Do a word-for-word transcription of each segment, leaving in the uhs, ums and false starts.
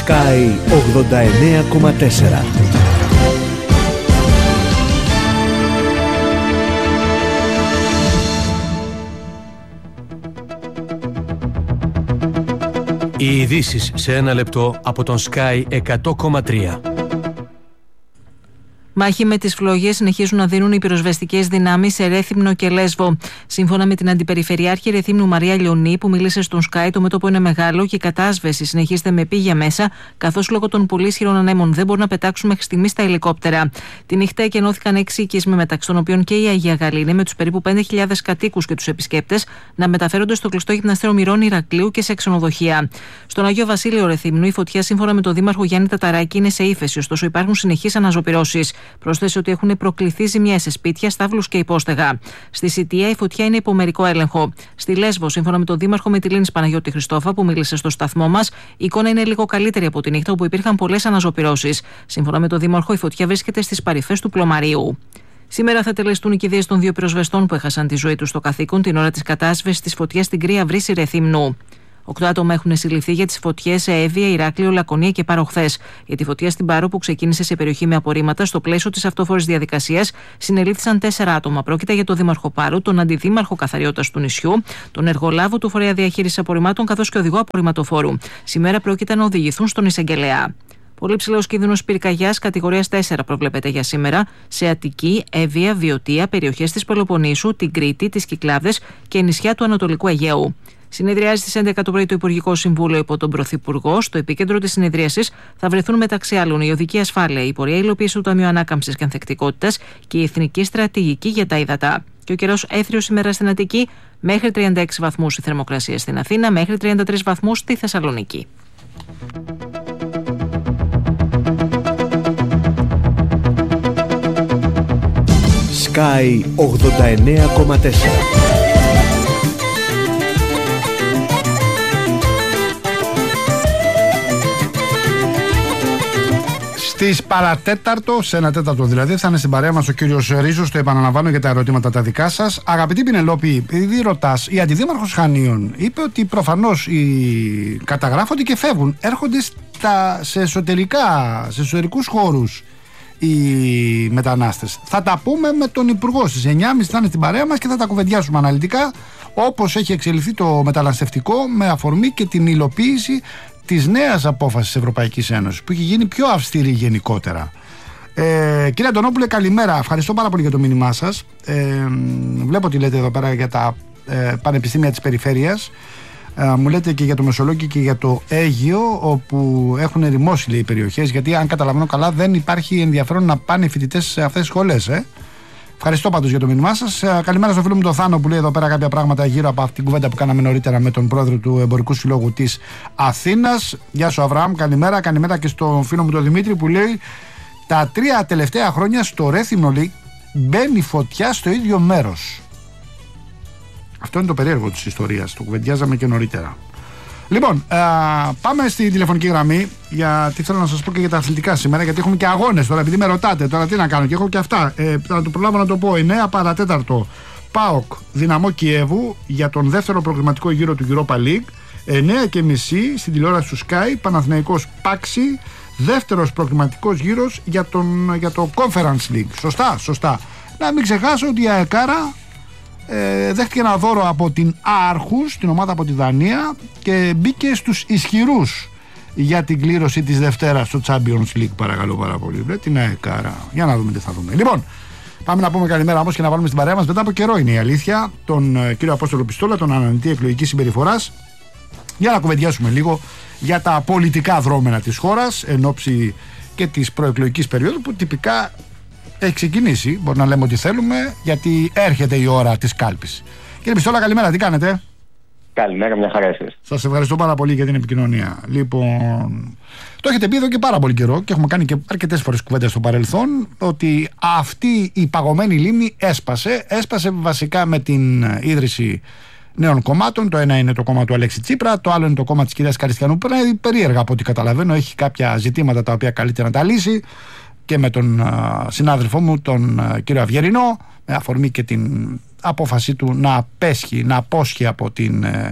Sky ογδόντα εννέα κόμμα τέσσερα. Οι ειδήσεις σε ένα λεπτό από τον Sky εκατό κόμμα τρία. Μάχη με τις φλόγες συνεχίζουν να δίνουν οι πυροσβεστικές δυνάμεις σε Ρέθυμνο και Λέσβο. Σύμφωνα με την Αντιπεριφερειάρχη Ρεθύμνου Μαρία Λιονή, που μίλησε στον Sky, το μέτωπο είναι μεγάλο και η κατάσβεση συνεχίζεται με πήγια μέσα, καθώς λόγω των πολύ ισχυρών ανέμων δεν μπορούν να πετάξουν μέχρι στιγμής τα ελικόπτερα. Τη νύχτα εκενώθηκαν έξι οικισμοί, μεταξύ των οποίων και η Αγία Γαλήνη, με τους περίπου πέντε χιλιάδες κατοίκους και τους επισκέπτες να μεταφέρονται στο κλειστό γυμναστήριο Μηρών Ηρακλείου και σε ξενοδοχεία. Στον Άγιο Βασίλειο Ρεθύμνου, η φωτιά, σύμφωνα με τον Δήμαρχο Γιάννη Ταταράκη, είναι σε ύφεση, ωστόσο υπάρχουν συνεχείς αναζωπυρώσεις. Πρόσθεσε ότι έχουν προκληθεί ζημιές σε σπίτια, στάβλους και υπόστεγα. Στη Σιτία η φωτιά είναι υπό μερικό έλεγχο. Στη Λέσβο, σύμφωνα με τον Δήμαρχο Μυτιλήνης Παναγιώτη Χριστόφα, που μίλησε στο σταθμό μας, η εικόνα είναι λίγο καλύτερη από τη νύχτα, όπου υπήρχαν πολλές αναζωπυρώσεις. Σύμφωνα με τον Δήμαρχο, η φωτιά βρίσκεται στις παρυφές του Πλωμαρίου. Σήμερα θα τελεστούν οι κηδείες των δύο πυροσβεστών που έχασαν τη ζωή τους στο καθήκον την ώρα της κατάσβεσης της φωτιάς στην Κρύα Βρύση Ρεθύμνου. Οκτώ άτομα έχουν συλληφθεί για τις φωτιές σε Εύβοια, Ηράκλειο, Λακωνία και Πάρο χθες. Για τη φωτιά στην Πάρο, που ξεκίνησε σε περιοχή με απορρίμματα, στο πλαίσιο της αυτόφορης διαδικασίας συνελήφθησαν τέσσερα άτομα. Πρόκειται για τον Δήμαρχο Πάρου, τον Αντιδήμαρχο Καθαριότητας του νησιού, τον εργολάβο του Φορέα Διαχείρισης Απορριμμάτων καθώς και οδηγό απορριμματοφόρου. Σήμερα πρόκειται να οδηγηθούν στον εισαγγελέα. Πολύ ψηλός κίνδυνος πυρκαγιάς κατηγορίας τέσσερα προβλέπεται για σήμερα σε Αττική, Εύβοια, Βιωτία, περιοχές της Πελοποννήσου, την Κρήτη, τις Κυκλάδες και νησιά του Ανατολικού Αιγαίου. Συνεδριάζει στις έντεκα το πρωί το Υπουργικό Συμβούλιο υπό τον Πρωθυπουργό. Στο επίκεντρο της συνεδρίασης θα βρεθούν μεταξύ άλλων η οδική ασφάλεια, η πορεία υλοποίηση του Ταμείου Ανάκαμψης και Ανθεκτικότητας και η Εθνική Στρατηγική για τα Ύδατα. Και ο καιρός έθριος σήμερα στην Αττική, μέχρι τριάντα έξι βαθμούς η θερμοκρασία στην Αθήνα, μέχρι τριάντα τρεις βαθμούς στη Θεσσαλονίκη. Sky ογδόντα εννέα κόμμα τέσσερα. Στις παρατέταρτο, σε ένα τέταρτο δηλαδή, θα είναι στην παρέα μας ο κύριος Ρίζος. Το επαναλαμβάνω για τα ερωτήματα τα δικά σας. Αγαπητή Πινελόπη, επειδή ρωτάς, η Αντιδήμαρχος Χανίων είπε ότι προφανώς οι καταγράφονται και φεύγουν. Έρχονται στα, σε, εσωτερικά, σε εσωτερικούς χώρους οι μετανάστες. Θα τα πούμε με τον Υπουργό. Στις εννιά και μισή θα είναι στην παρέα μας και θα τα κουβεντιάσουμε αναλυτικά, όπως έχει εξελιχθεί το μεταναστευτικό, με αφορμή και την υλοποίηση της νέας απόφασης της Ευρωπαϊκής Ένωσης, που έχει γίνει πιο αυστηρή γενικότερα. Ε, κύριε Αντωνόπουλε, καλημέρα. Ευχαριστώ πάρα πολύ για το μήνυμά σας. Ε, βλέπω τι λέτε εδώ πέρα για τα ε, πανεπιστήμια της περιφέρειας. Ε, μου λέτε και για το Μεσολόγγι και για το Αίγυο, όπου έχουν ερημώσει, λέει, οι περιοχές, γιατί αν καταλαβαίνω καλά δεν υπάρχει ενδιαφέρον να πάνε οι φοιτητές σε αυτές τις σχολές. Ε. Ευχαριστώ πάντως για το μήνυμά σας. Καλημέρα στο φίλο μου τον Θάνο, που λέει εδώ πέρα κάποια πράγματα γύρω από αυτή την κουβέντα που κάναμε νωρίτερα με τον πρόεδρο του Εμπορικού Συλλόγου της Αθήνας. Γεια σου, Αβραάμ. Καλημέρα. Καλημέρα και στον φίλο μου τον Δημήτρη, που λέει τα τρία τελευταία χρόνια στο Ρέθυμνο, λέει, μπαίνει φωτιά στο ίδιο μέρος. Αυτό είναι το περίεργο της ιστορίας. Το κουβεντιάζαμε και νωρίτερα. Λοιπόν, α, πάμε στη τηλεφωνική γραμμή, γιατί θέλω να σας πω και για τα αθλητικά σήμερα, γιατί έχουμε και αγώνες τώρα, επειδή με ρωτάτε τώρα τι να κάνω, και έχω και αυτά. Ε, θα το προλάβω να το πω. εννέα παρατέταρτο ΠΑΟΚ Δυναμό Κιέβου για τον δεύτερο προκριματικό γύρο του Europa League. εννέα και μισή στην τηλεόραση του Sky, Παναθηναϊκός Πάξη, δεύτερος προκριματικός γύρος για, τον, για το Conference League. Σωστά, σωστά. Να μην ξεχάσω ότι η ΑΕΚΑΡΑ Ε, δέχτηκε ένα δώρο από την Άρχους, την ομάδα από τη Δανία, και μπήκε στους ισχυρούς για την κλήρωση της Δευτέρας στο Champions League. Παρακαλώ πάρα πολύ. Βρε την ΑΕΚΑΡΑ. Για να δούμε τι θα δούμε. Λοιπόν, πάμε να πούμε καλημέρα όμως και να βάλουμε στην παρέα μας, μετά από καιρό είναι η αλήθεια, τον ε, κύριο Απόστολο Πιστόλα, τον αναλυτή εκλογικής συμπεριφοράς, για να κουβεντιάσουμε λίγο για τα πολιτικά δρόμενα της χώρας εν ώψη και της προεκλογικής περίοδου, που τυπικά έχει ξεκινήσει, μπορεί να λέμε ό,τι θέλουμε, γιατί έρχεται η ώρα της κάλπης. Κύριε Πιστόλα, καλημέρα, τι κάνετε? Καλημέρα, μια χαρά εσείς. Σας ευχαριστώ πάρα πολύ για την επικοινωνία. Λοιπόν, το έχετε πει εδώ και πάρα πολύ καιρό και έχουμε κάνει και αρκετές φορές κουβέντες στο παρελθόν, ότι αυτή η παγωμένη λίμνη έσπασε. Έσπασε βασικά με την ίδρυση νέων κομμάτων. Το ένα είναι το κόμμα του Αλέξη Τσίπρα, το άλλο είναι το κόμμα της κυρίας Καριστιανού, που είναι περίεργα από ό,τι καταλαβαίνω. Έχει κάποια ζητήματα τα οποία καλείται να τα λύσει, και με τον uh, συνάδελφό μου, τον uh, κύριο Αυγερινό, με αφορμή και την απόφαση του να απέσχει, να απόσχει από την uh,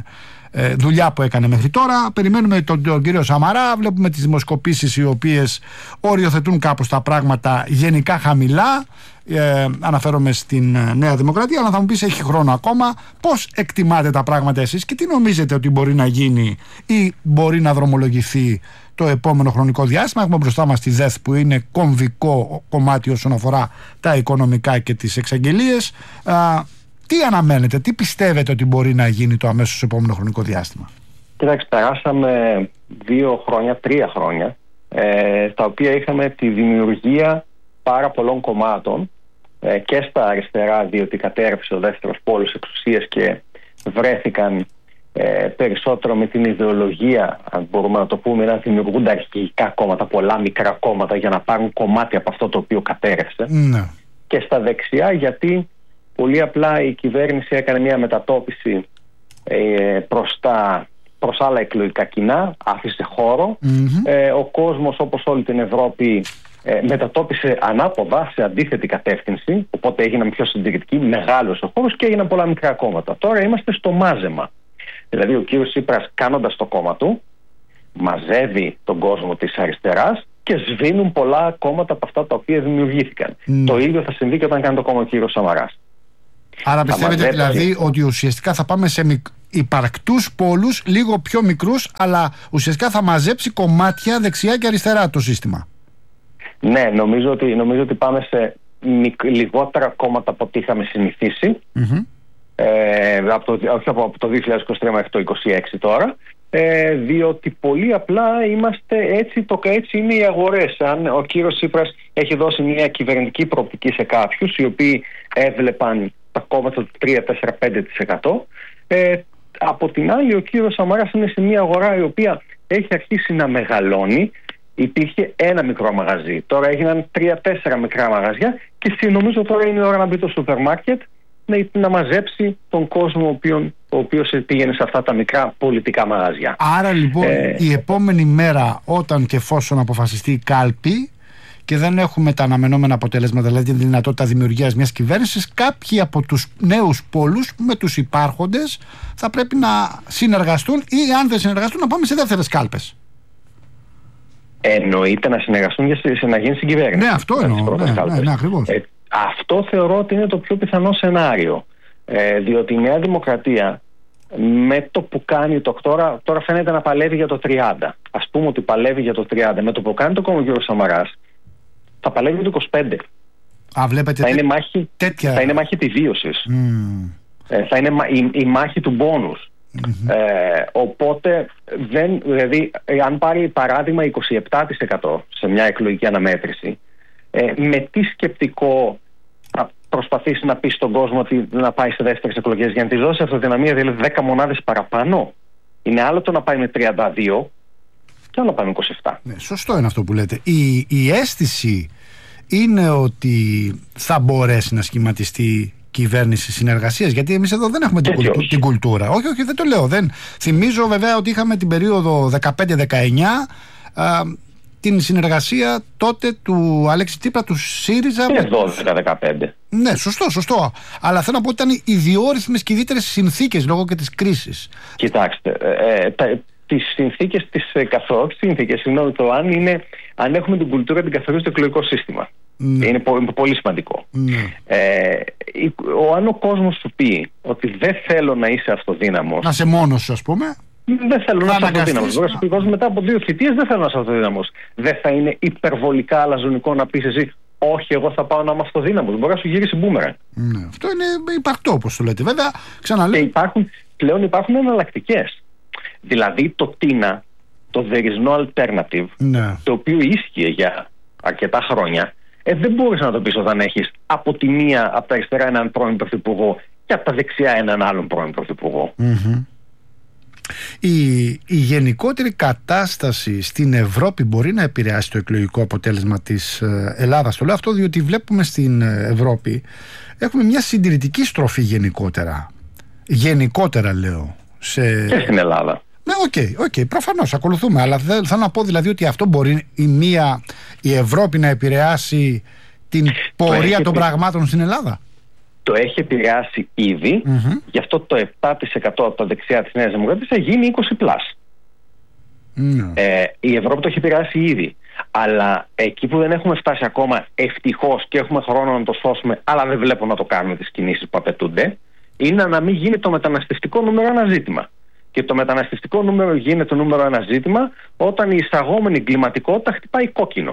ε, δουλειά που έκανε μέχρι τώρα. Περιμένουμε τον, τον κύριο Σαμαρά, βλέπουμε τις δημοσκοπήσεις οι οποίες οριοθετούν κάπως τα πράγματα γενικά χαμηλά. Ε, αναφέρομαι στην Νέα Δημοκρατία, αλλά θα μου πεις έχει χρόνο ακόμα. Πώς εκτιμάτε τα πράγματα εσείς και τι νομίζετε ότι μπορεί να γίνει ή μπορεί να δρομολογηθεί το επόμενο χρονικό διάστημα? Έχουμε μπροστά μας τη ΔΕΘ που είναι κομβικό κομμάτι όσον αφορά τα οικονομικά και τις εξαγγελίες. Α, τι αναμένετε, τι πιστεύετε ότι μπορεί να γίνει το αμέσως επόμενο χρονικό διάστημα? Κοιτάξτε, περάσαμε δύο χρόνια, τρία χρόνια, ε, τα οποία είχαμε τη δημιουργία πάρα πολλών κομμάτων ε, και στα αριστερά, διότι κατέρευσε ο δεύτερος πόλος εξουσίας και βρέθηκαν ε, περισσότερο με την ιδεολογία, αν μπορούμε να το πούμε, να δημιουργούνται αρχικά κόμματα, πολλά μικρά κόμματα για να πάρουν κομμάτι από αυτό το οποίο κατέρευσε. Ναι. Και στα δεξιά, γιατί πολύ απλά η κυβέρνηση έκανε μια μετατόπιση ε, προς, τα, προς άλλα εκλογικά κοινά, άφησε χώρο. Mm-hmm. Ε, ο κόσμος, όπως όλη την Ευρώπη, ε, μετατόπισε ανάποδα σε αντίθετη κατεύθυνση, οπότε έγιναν πιο συντηρητικοί, μεγάλος ο χώρος και έγιναν πολλά μικρά κόμματα. Τώρα είμαστε στο μάζεμα. Δηλαδή ο κύριος Τσίπρας, κάνοντας το κόμμα του, μαζεύει τον κόσμο της αριστεράς και σβήνουν πολλά κόμματα από αυτά τα οποία δημιουργήθηκαν. Mm. Το ίδιο θα συμβεί και όταν κάνει το κόμμα ο κύριος Σαμαράς. Άρα πιστεύετε δηλαδή ότι ουσιαστικά θα πάμε σε μικ... υπαρκτούς πόλους, λίγο πιο μικρούς, αλλά ουσιαστικά θα μαζέψει κομμάτια δεξιά και αριστερά το σύστημα? Ναι, νομίζω ότι, νομίζω ότι πάμε σε μικ... λιγότερα κόμματα από ό,τι είχαμε συνηθίσει. Mm-hmm. Ε, από το, όχι από, από το δύο χιλιάδες είκοσι τρία μέχρι το είκοσι έξι τώρα. Ε, διότι πολύ απλά είμαστε έτσι, το, έτσι είναι οι αγορές. Αν ο κύριος Τσίπρας έχει δώσει μια κυβερνητική προοπτική σε κάποιους οι οποίοι έβλεπαν τα κόμματα του τρία, τέσσερα, πέντε τοις εκατό, ε, από την άλλη ο κύριος Σαμαράς είναι σε μια αγορά η οποία έχει αρχίσει να μεγαλώνει. Υπήρχε ένα μικρό μαγαζί, τώρα έγιναν τρία-τέσσερα μικρά μαγαζιά και νομίζω τώρα είναι η ώρα να μπει το σούπερ μάρκετ να, να μαζέψει τον κόσμο ο οποίος, ο οποίος πήγαινε σε αυτά τα μικρά πολιτικά μαγαζιά. Άρα λοιπόν ε... η επόμενη μέρα, όταν και εφόσον αποφασιστεί η κάλπη και δεν έχουμε τα αναμενόμενα αποτέλεσματα, δηλαδή τη δυνατότητα δημιουργίας μιας κυβέρνησης, κάποιοι από τους νέους πόλους με τους υπάρχοντες θα πρέπει να συνεργαστούν ή αν δεν συνεργαστούν να πάμε σε δεύτερες κάλπες. Εννοείται να συνεργαστούν για να γίνει συγκυβέρνηση. Ναι, αυτό εννοώ. Ναι, ναι, ναι, ακριβώς. Ε, αυτό θεωρώ ότι είναι το πιο πιθανό σενάριο. Ε, διότι η Νέα Δημοκρατία με το που κάνει το τώρα, τώρα φαίνεται να παλεύει για το τριάντα. Ας πούμε ότι παλεύει για το τριάντα. Με το που κάνει το κόμμα ο κ. Σαμαράς θα παλεύει για το είκοσι πέντε. Α, βλέπετε, θα, τέ... είναι μάχη, τέτοια... θα είναι μάχη επιβίωσης. Mm. Ε, θα είναι η, η μάχη του μπόνους. Mm-hmm. Ε, οπότε δεν, δηλαδή αν πάρει παράδειγμα είκοσι επτά τοις εκατό σε μια εκλογική αναμέτρηση, ε, με τι σκεπτικό θα προσπαθήσει να πει στον κόσμο ότι να πάει σε δεύτερες εκλογές για να της δώσει αυτοδυναμία, δηλαδή δέκα μονάδες παραπάνω? Είναι άλλο το να πάει με τριάντα δύο και άλλο να πάει με είκοσι επτά. Ναι, σωστό είναι αυτό που λέτε. Η, η αίσθηση είναι ότι θα μπορέσει να σχηματιστεί κυβέρνηση συνεργασίας, γιατί εμείς εδώ δεν έχουμε την, κουλτου, την κουλτούρα. Όχι, όχι, δεν το λέω. Δεν. Θυμίζω βέβαια ότι είχαμε την περίοδο δεκαπέντε δεκαεννιά α, την συνεργασία τότε του Αλέξη Τσίπρα, του ΣΥΡΙΖΑ. Είναι δώδεκα δεκαπέντε. Ναι, σωστό, σωστό. Αλλά θέλω να πω ότι ήταν ιδιόρυθμες και ιδιαίτερες συνθήκες λόγω και της κρίσης. Κοιτάξτε, ε, ε, τα, τις συνθήκες της ε, καθώς, συνθήκες, συγγνώμη, το αν, είναι, αν έχουμε την κουλτούρα την καθορίζει το εκλογικό σύστημα. Ναι. Είναι πο, πολύ σημαντικό. Ναι. Ε, ο, αν ο κόσμος σου πει ότι δεν θέλω να είσαι αυτοδύναμος, να είσαι μόνος σου, ας πούμε, δεν θέλω να είσαι αυτοδύναμος. Μπορεί να σου πει κόσμο μετά από δύο θητείες δεν θέλω να είσαι αυτοδύναμος. Δεν θα είναι υπερβολικά αλαζονικό να πεις εσύ όχι, εγώ θα πάω να είμαι αυτοδύναμος? Μπορεί να σου γυρίσει μπούμεραν. Ναι, αυτό είναι υπαρκτό όπως το λέτε. Βέβαια, ξαναλέω. Και υπάρχουν, πλέον υπάρχουν εναλλακτικές. Δηλαδή το τίνα, το there is no alternative, ναι, το οποίο ίσχυε για αρκετά χρόνια, ε, δεν μπορείς να το πεις όταν έχεις από τη μία, από τα αριστερά έναν πρώην πρωθυπουργό και από τα δεξιά έναν άλλον πρώην πρωθυπουργό. Mm-hmm. Η, η γενικότερη κατάσταση στην Ευρώπη μπορεί να επηρεάσει το εκλογικό αποτέλεσμα της Ελλάδας. Το λέω αυτό διότι βλέπουμε στην Ευρώπη έχουμε μια συντηρητική στροφή γενικότερα. Γενικότερα λέω. Σε... Και στην Ελλάδα. Ναι, οκ, okay, okay, προφανώς ακολουθούμε. Αλλά θέλω να πω δηλαδή ότι αυτό μπορεί η, μία, η Ευρώπη να επηρεάσει την πορεία των πραγμάτων στην Ελλάδα. το έχει επηρεάσει ήδη, mm-hmm. γι' αυτό το επτά τοις εκατό από τα δεξιά της Νέας Δημοκρατίας θα γίνει είκοσι πλας. Mm. Ε, η Ευρώπη το έχει επηρεάσει ήδη. Αλλά εκεί που δεν έχουμε φτάσει ακόμα, ευτυχώς, και έχουμε χρόνο να το σώσουμε, αλλά δεν βλέπω να το κάνουμε τις κινήσεις που απαιτούνται, είναι να μην γίνει το μεταναστευτικό νούμερο ένα ζήτημα. Και το μεταναστευτικό νούμερο γίνεται το νούμερο ένα ζήτημα όταν η εισαγόμενη εγκληματικότητα χτυπάει κόκκινο.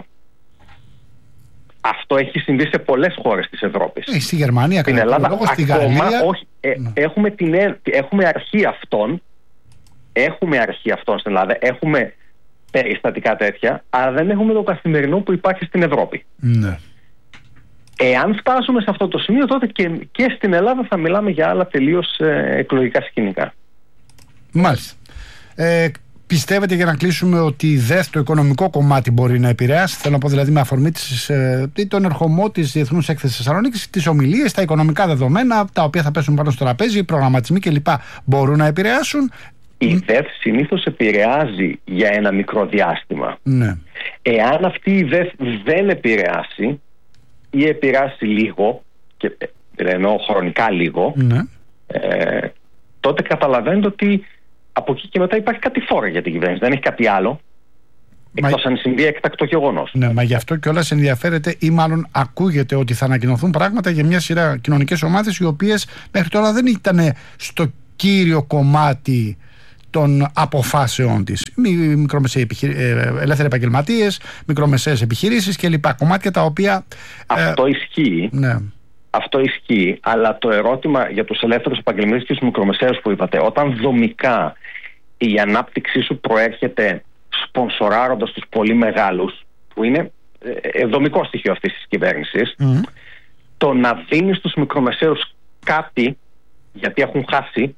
Αυτό έχει συμβεί σε πολλές χώρες της Ευρώπης. Ε, στη Γερμανία, στην Ελλάδα, λόγω, στη ακόμα, Γαλλία. Όχι, ε, ναι. έχουμε, την, έχουμε αρχή αυτών. Έχουμε αρχή αυτών στην Ελλάδα. Έχουμε περιστατικά τέτοια, αλλά δεν έχουμε το καθημερινό που υπάρχει στην Ευρώπη. Ναι. Εάν φτάσουμε σε αυτό το σημείο, τότε και, και στην Ελλάδα θα μιλάμε για άλλα τελείως ε, εκλογικά σκηνικά. Μάλιστα. Ε, πιστεύετε, για να κλείσουμε, ότι η ΔΕΘ, το οικονομικό κομμάτι, μπορεί να επηρεάσει? Θέλω να πω δηλαδή με αφορμή της, ε, τον ερχομό της Διεθνούς Έκθεσης Θεσσαλονίκης, τις ομιλίες, τα οικονομικά δεδομένα, τα οποία θα πέσουν πάνω στο τραπέζι, οι προγραμματισμοί κλπ. Μπορούν να επηρεάσουν? Η ΔΕΘ συνήθως επηρεάζει για ένα μικρό διάστημα. Ναι. Εάν αυτή η ΔΕΘ δεν επηρεάσει ή επηρεάσει λίγο, και εννοώ χρονικά λίγο, ναι. ε, τότε καταλαβαίνετε ότι από εκεί και μετά υπάρχει κάτι φόρα για την κυβέρνηση. Δεν έχει κάτι άλλο, εκτός μα... αν συμβεί έκτακτο γεγονός. Ναι, μα γι' αυτό κιόλας ενδιαφέρεται, ή μάλλον ακούγεται, ότι θα ανακοινωθούν πράγματα για μια σειρά κοινωνικές ομάδες, οι οποίες μέχρι τώρα δεν ήταν στο κύριο κομμάτι των αποφάσεών της. Μικρομεσαίοι επιχειρη... ελεύθεροι επαγγελματίες, μικρομεσαίες επιχειρήσεις κλπ. Κομμάτια τα οποία... Αυτό ε... ισχύει. Ναι. Αυτό ισχύει, αλλά το ερώτημα για τους ελεύθερους επαγγελματίες και τους μικρομεσαίους που είπατε, όταν δομικά η ανάπτυξή σου προέρχεται σπονσοράροντας τους πολύ μεγάλους, που είναι ε, δομικό στοιχείο αυτής της κυβέρνησης, mm. το να δίνεις στους μικρομεσαίους κάτι, γιατί έχουν χάσει,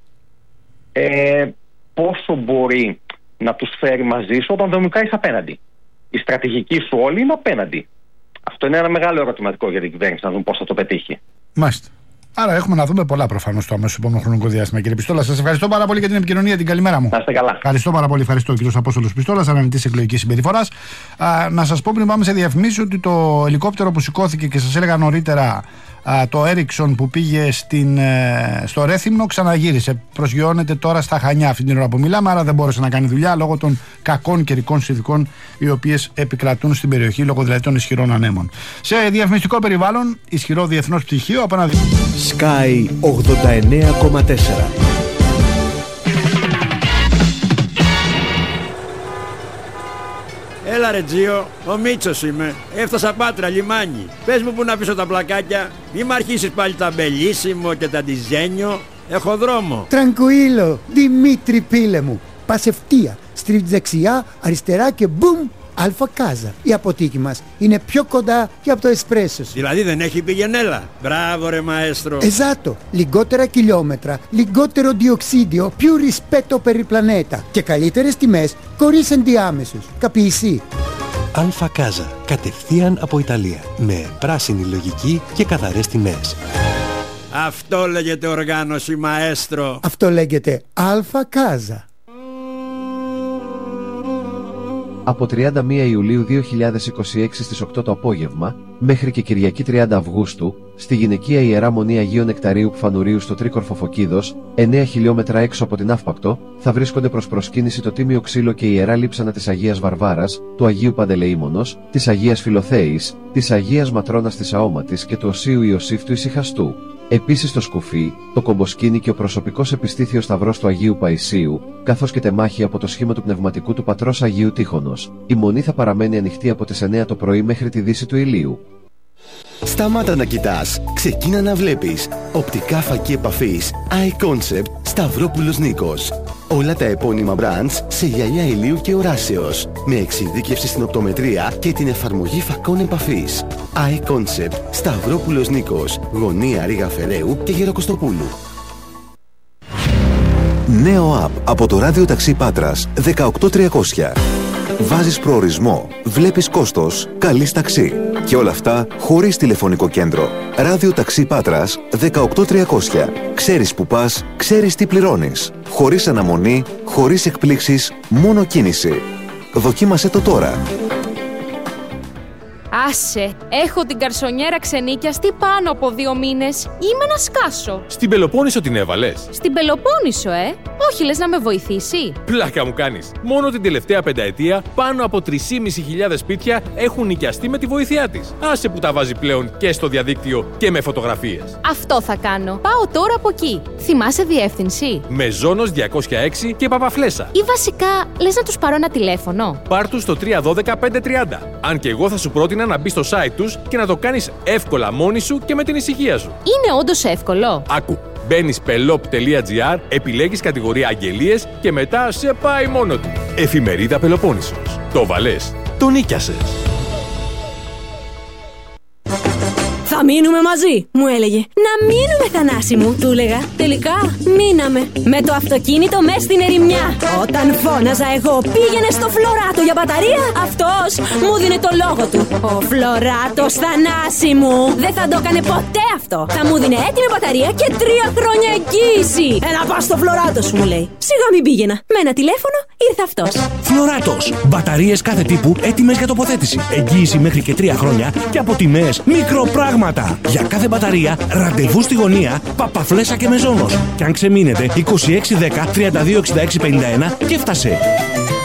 ε, πόσο μπορεί να τους φέρει μαζί σου όταν δομικά είσαι απέναντι. Η στρατηγική σου όλη είναι απέναντι. Αυτό είναι ένα μεγάλο ερωτηματικό για την κυβέρνηση, να δούμε πώς θα το πετύχει. Μάλιστα. Άρα έχουμε να δούμε πολλά προφανώς το αμέσως επόμενο χρονικό διάστημα. Κύριε Πιστόλα, σας ευχαριστώ πάρα πολύ για την επικοινωνία. Την καλημέρα μου. Να είστε καλά. Ευχαριστώ πάρα πολύ. Ευχαριστώ, κύριος Απόστολος Πιστόλας, αναλυτής εκλογικής συμπεριφοράς. Να σας πω πριν πάμε σε διαφημίσεις ότι το ελικόπτερο που σηκώθηκε και σας έλεγα νωρίτερα, το Ericsson που πήγε στην, στο Ρέθυμνο, ξαναγύρισε. Προσγειώνεται τώρα στα Χανιά αυτή την ώρα που μιλάμε, άρα δεν μπόρεσε να κάνει δουλειά λόγω των κακών καιρικών συνθηκών οι οποίες επικρατούν στην περιοχή, λόγω δηλαδή των ισχυρών ανέμων. Σε διαφημιστικό περιβάλλον, ισχυρό διεθνώς πτυχίο απέναντι. Sky ογδόντα εννέα κόμμα τέσσερα. Έλα ρε Τζίο, ο Μίτσος είμαι. Έφτασα Πάτρα, λιμάνι. Πες μου που να πίσω τα πλακάκια. Μη μ' αρχίσεις πάλι τα μπελίσιμο και τα ντιζένιο. Έχω δρόμο. Τρανκουίλο, Δημήτρη πίλε μου. Πας ευθεία, στρίβεις δεξιά, αριστερά και μπουμ, Αλφα Κάζα. Η αποθήκη μας είναι πιο κοντά και από το εσπρέσο σου. Δηλαδή δεν έχει πηγενέλα. Μπράβο ρε μαέστρο. Εζάτο, λιγότερα χιλιόμετρα, λιγότερο διοξίδιο, più rispetto per il planeta και καλύτερες τιμές χωρίς ενδιάμεσους. Καπιεισί. Αλφα Κάζα, κατευθείαν από Ιταλία, με πράσινη λογική και καθαρές τιμές. Αυτό λέγεται οργάνωση μαέστρο. Αυτό λέγεται Αλφα Κάζα. Από τριάντα μία Ιουλίου δύο χιλιάδες είκοσι έξι στις οκτώ το απόγευμα, μέχρι και Κυριακή τριάντα Αυγούστου, στη γυναικεία Ιερά Μονή Αγίου Νεκταρίου Κφανουρίου στο Τρίκορφο Φωκίδος, εννέα χιλιόμετρα έξω από την Αύπακτο, θα βρίσκονται προς προσκύνηση το Τίμιο Ξύλο και η Ιερά Λείψανα της Αγίας Βαρβάρας, του Αγίου Παντελεήμονος, της Αγίας Φιλοθέης, της Αγίας Ματρώνας της Αόματης και του Οσίου Ιωσήφ του Ησυχαστού. Επίσης το σκουφί, το κομποσκίνι και ο προσωπικός επιστήθιος σταυρός του Αγίου Παϊσίου, καθώς και τεμάχη από το σχήμα του πνευματικού του πατρός Αγίου Τείχωνος. Η μονή θα παραμένει ανοιχτή από τις εννέα το πρωί μέχρι τη δύση του ηλίου. Σταμάτα να κοιτάς, ξεκίνα να βλέπεις. Οπτικά φακή επαφής iConcept Σταυρόπουλος Νίκος. Όλα τα επώνυμα brands σε γυαλιά ηλίου και οράσεως, με εξειδίκευση στην οπτομετρία και την εφαρμογή φακών επαφής. iConcept Σταυρόπουλος Νίκος, γωνία Ρήγα Φεραίου και Γεροκοστοπούλου. Νέο app από το Ράδιο Ταξί Πάτρας δεκαοκτώ τριακόσια. Βάζεις προορισμό, βλέπεις κόστος, καλείς ταξί. Και όλα αυτά χωρίς τηλεφωνικό κέντρο. Ράδιο Ταξί Πάτρας δεκαοκτώ τριακόσια. Ξέρεις που πας, ξέρεις τι πληρώνεις. Χωρίς αναμονή, χωρίς εκπλήξεις, μόνο κίνηση. Δοκίμασέ το τώρα. Άσε, έχω την καρσονιέρα ξενίκιαστη πάνω από δύο μήνες. Είμαι να σκάσω. Στην Πελοπόννησο την έβαλες? Στην Πελοπόννησο, ε. Όχι, λες να με βοηθήσει? Πλάκα μου κάνεις. Μόνο την τελευταία πενταετία πάνω από τρεις χιλιάδες πεντακόσια σπίτια έχουν νοικιαστεί με τη βοήθειά της. Άσε που τα βάζει πλέον και στο διαδίκτυο και με φωτογραφίες. Αυτό θα κάνω. Πάω τώρα από εκεί. Θυμάσαι διεύθυνση? Μεζόνος διακόσια έξι και Παπαφλέσσα. Ή βασικά, λες να τους πάρω ένα τηλέφωνο? Πάρ' τους στο τρία ένα δύο πέντε τριάντα. Αν και εγώ θα σου πρότεινα να μπεις στο site τους και να το κάνεις εύκολα μόνη σου και με την ησυχία σου. Είναι όντως εύκολο? Άκου. Μπαίνεις πελόπ τελεία τζι άρ, επιλέγεις κατηγορία αγγελίες και μετά σε πάει μόνο του. Εφημερίδα Πελοπόννησος. Το βαλές. Το νίκιασες. Θα μείνουμε μαζί, μου έλεγε. Να μείνουμε, Θανάση μου, του έλεγα. Τελικά μείναμε. Με το αυτοκίνητο μες στην ερημιά. Όταν φώναζα εγώ πήγαινε στο Φλωράτο για μπαταρία, αυτός μου δίνε το λόγο του. Ο Φλωράτος, Θανάση μου, δεν θα το έκανε ποτέ αυτό. Θα μου δίνε έτοιμη μπαταρία και τρία χρόνια εγγύηση. Έλα πας στο Φλωράτο σου, μου λέει. Σιγά μην πήγαινα. Με ένα τηλέφωνο ήρθε αυτός. Φλωράτος. Μπαταρίες κάθε τύπου έτοιμες για τοποθέτηση. Εγγύηση μέχρι και τρία χρόνια και από τιμές μικροπράγματα. Για κάθε μπαταρία, ραντεβού στη γωνία, Παπαφλέσσα και Μεζόνος. Και αν ξεμείνετε, είκοσι έξι δέκα τριάντα δύο εξήντα έξι πενήντα ένα και έφτασε.